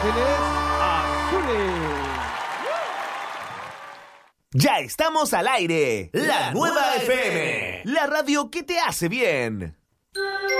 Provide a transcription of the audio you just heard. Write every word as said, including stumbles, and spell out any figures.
Ángeles Azules. Ya estamos al aire. La Nueva F M. La radio que te hace bien.